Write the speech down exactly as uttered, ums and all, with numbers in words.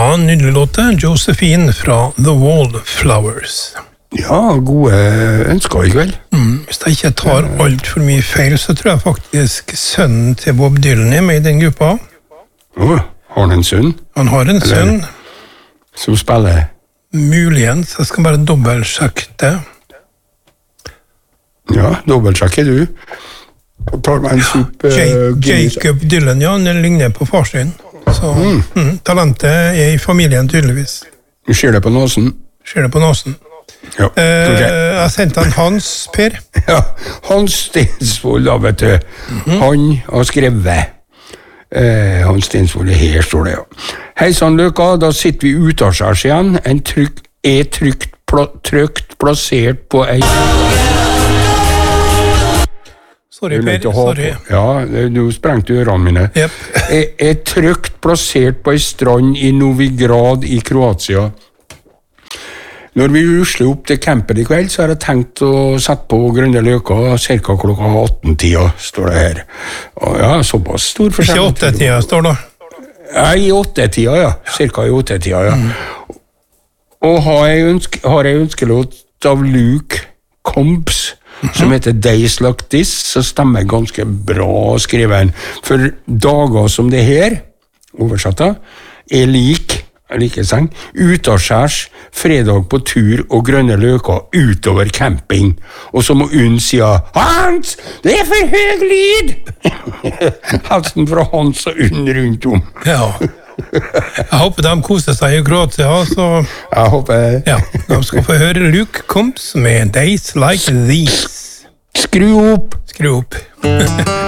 Ja, nydelig låte. Josephine fra The Wallflowers. Ja, gode ønsker i kveld. Mm, hvis jeg ikke tar alt for mye feil, så tror jeg faktisk sønnen til Bob Dylan er med i den gruppa. Oh, har han en sønn? Han har en sønn. Som spiller? Muligens. Jeg skal bare dobbeltsjekke det. Ja, dobbeltsjekker du. Og tar meg en sup... Ja, Jacob Dylan, ja, han ligner på far sin. Så mm. Mm, talentet er i familien tydeligvis. Du ser det på nåsen? Ser det på nåsen. Ja, okay. eh, jeg sendte han Hans, Per. Ja, Hans Stensvold, da, vet du. Mm-hmm. Han har skrevet. Eh, Hans Stensvold, her står det, ja. Hei sann, Løka, da sitter vi utasjers igjen. En trykk er trygt, pla, trygt plassert på ei... Sorry, Per. Sorry. Ja, du sprengte ørene mine. Yep. er, er trygt plassert på ei strand i Novigrad i Kroatia. Når vi rusler opp til campen i kveld, så har jeg tenkt å sette på Grønne Løka cirka klokka atten-tida, står det her. Og ja, såpass stor forskjell. Ikke åtte-tida, står det. Ja, i åtte-tida, ja. Cirka i åtte-tida, ja. Mm. Og har jeg, ønske, har jeg ønskelåt av Luke Combs, mm-hmm. som heter Days Like This, så stemmer ganske bra å skrive en. For dager som det her, oversatt da, er lik, like sang, utaskjærs, fredag på tur og Grønne Løka utover camping. Og så må Unn si Hans, det er for høy lyd! Halsen fra Hans og Unn rundt om. Ja. Jeg håper de koser seg i Kroatia, så... Jeg håper... Ja, de skal få høre Luke Combs med Days Like These. Skru opp! Skru opp.